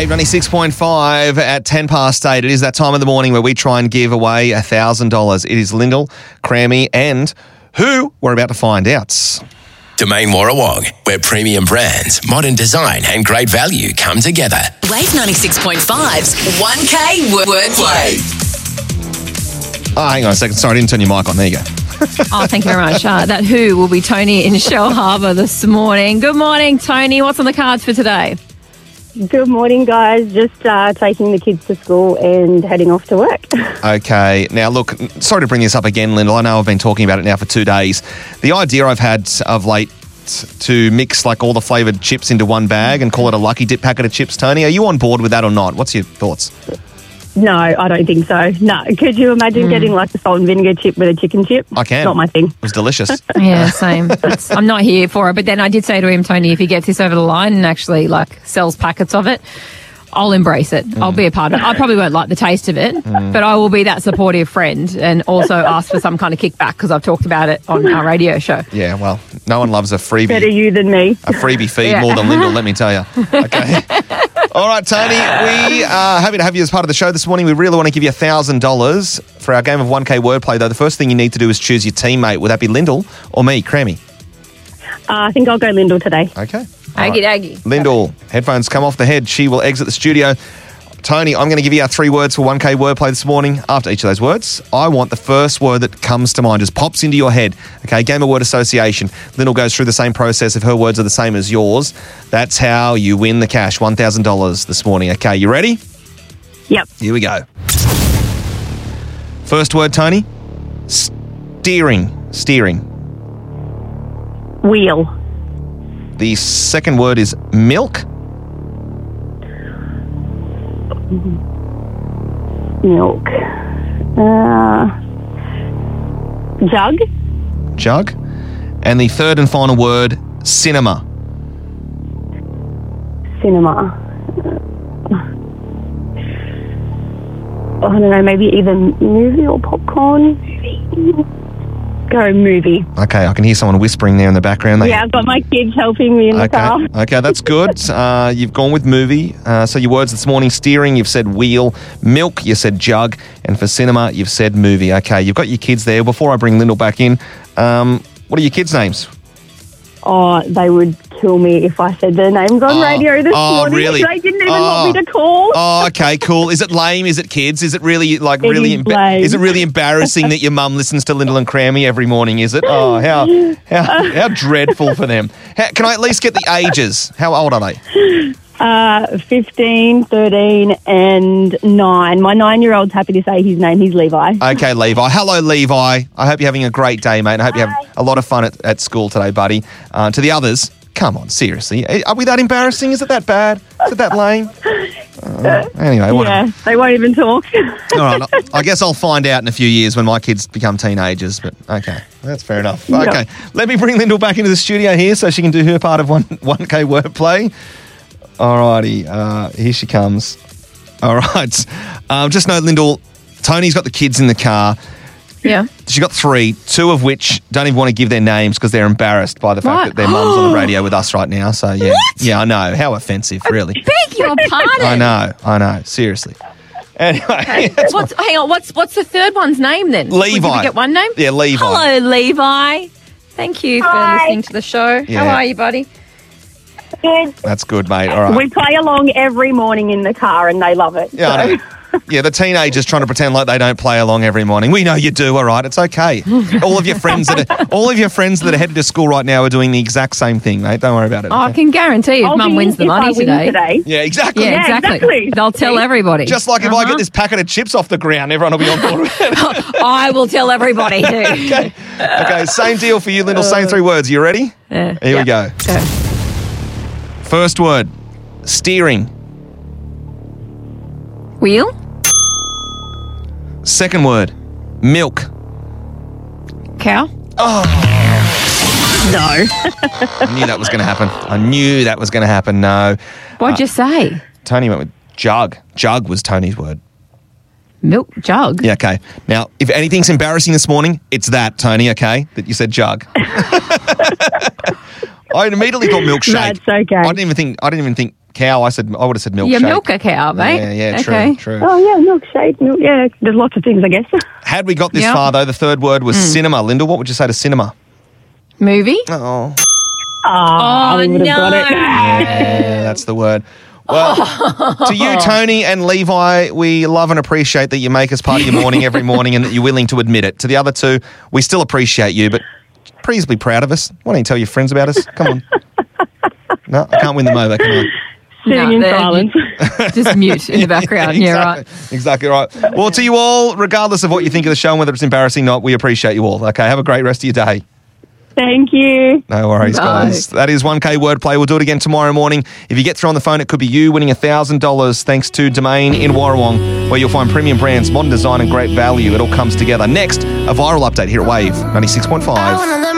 Wave 96.5 at 10 past 8. It is that time of the morning where we try and give away $1,000. It is Lyndall, Crammy and who we're about to find out. Domain Warrawong, where premium brands, modern design and great value come together. Wave 96.5's 1K Wordplay. Oh, hang on a second. Sorry, I didn't turn your mic on. There you go. Oh, thank you very much. That who will be Tony in Shell Harbour this morning. Good morning, Tony. What's on the cards for today? Good morning, guys. Just taking the kids to school and heading off to work. Okay. Now, look, sorry to bring this up again, Lyndall. I know I've been talking about it now for 2 days. The idea I've had of late to mix like all the flavoured chips into one bag and call it a Lucky Dip packet of chips, Tony, are you on board with that or not? What's your thoughts? No, I don't think so. No. Could you imagine getting like a salt and vinegar chip with a chicken chip? I can. Not my thing. It was delicious. Yeah, same. I'm not here for it. But then I did say to him, Tony, if he gets this over the line and actually like sells packets of it, I'll embrace it. I'll be a part of it. I probably won't like the taste of it, but I will be that supportive friend and also ask for some kind of kickback because I've talked about it on our radio show. Yeah, well, no one loves a freebie. Better you than me. A freebie feed more than Lyndall, let me tell you. Okay. All right, Tony, we are happy to have you as part of the show this morning. We really want to give you $1,000 for our game of 1K Wordplay, though. The first thing you need to do is choose your teammate. Would that be Lyndall or me, Crammy? I think I'll go Lyndall today. Okay. Aggie daggy. Lyndall, headphones come off the head. She will exit the studio. Tony, I'm going to give you our 3 words for 1K Wordplay this morning. After each of those words, I want the first word that comes to mind, just pops into your head. Okay, game of word association. Lyndall goes through the same process. If her words are the same as yours, that's how you win the cash, $1,000 this morning. Okay, you ready? Yep. Here we go. First word, Tony. Steering. Wheel. The second word is milk. Milk. Jug. And the third and final word, cinema. I don't know, maybe either movie or popcorn. Go movie. Okay, I can hear someone whispering there in the background. Yeah, I've got my kids helping me in the car. Okay, that's good. You've gone with movie. So your words this morning, steering, you've said wheel. Milk, you said jug. And for cinema, you've said movie. Okay, you've got your kids there. Before I bring Lyndall back in, what are your kids' names? Oh, they would kill me if I said their names on radio this morning. Really? They didn't even want me to call. Oh, okay, cool. Is it lame? Is it kids? Is it really lame. Is it really embarrassing that your mum listens to Lyndall and Crammy every morning? Is it? Oh, how dreadful for them. Can I at least get the ages? How old are they? 15, 13 and 9. My 9-year-old's happy to say his name. He's Levi. Okay, Levi. Hello, Levi. I hope you're having a great day, mate. I hope you have a lot of fun at school today, buddy. To the others, come on, seriously. Are we that embarrassing? Is it that bad? Is it that lame? Anyway. Yeah, they won't even talk. All right, I guess I'll find out in a few years when my kids become teenagers, but okay, that's fair enough. Okay, let me bring Lyndall back into the studio here so she can do her part of 1K Wordplay. Alrighty, here she comes. All right. Just know, Lyndall, Tony's got the kids in the car. Yeah. She got 3, 2 of which don't even want to give their names because they're embarrassed by the fact that their mum's on the radio with us right now. So, yeah. What? Yeah, I know. How offensive, really. Beg your pardon. I know. Seriously. Anyway. What's the third one's name then? Levi. Did we get one name? Yeah, Levi. Hello, Levi. Thank you for listening to the show. Yeah. How are you, buddy? Good. That's good, mate. All right. We play along every morning in the car and they love it. Yeah, I know. Yeah, the teenagers trying to pretend like they don't play along every morning. We know you do, all right. It's okay. All of your friends that are headed to school right now are doing the exact same thing, mate. Don't worry about it. Oh, I can guarantee if Mum wins the money today. Yeah, exactly. Yeah, exactly. They'll tell everybody. Just like if I get this packet of chips off the ground, everyone will be on board with it. I will tell everybody too. Okay, same deal for you, Lyndall. Same 3 words. You ready? Yeah. Here we go. First word, steering. Wheel. Second word, milk. Cow. No. I knew that was going to happen. No. What'd you say? Tony went with jug. Jug was Tony's word. Milk jug? Yeah, okay. Now, if anything's embarrassing this morning, it's that, Tony, okay, that you said jug. I immediately thought milkshake. That's okay. I didn't even think Cow. I would have said milkshake. Yeah, milk a cow, mate. Yeah, Okay. true. Oh, yeah, milkshake. Yeah, there's lots of things, I guess. Had we got this Yeah. far, though, the third word was cinema. Lyndall, what would you say to cinema? Movie? Oh, Oh, we would have got it. yeah, that's the word. Well, to you, Tony and Levi, we love and appreciate that you make us part of your morning every morning and that you're willing to admit it. To the other two, we still appreciate you, but please be proud of us. Why don't you tell your friends about us? Come on. No, I can't win them over. Come on. Sitting in they're- silence. Just mute in the background. Yeah, right. Exactly right. Well, to you all, regardless of what you think of the show and whether it's embarrassing or not, we appreciate you all. Okay, have a great rest of your day. Thank you. No worries, Bye. guys. That is 1K Wordplay. We'll do it again tomorrow morning. If you get through on the phone, it could be you winning $1,000 thanks to Domain in Warrawong, where you'll find premium brands, modern design and great value. It all comes together. Next, a viral update here at Wave 96.5.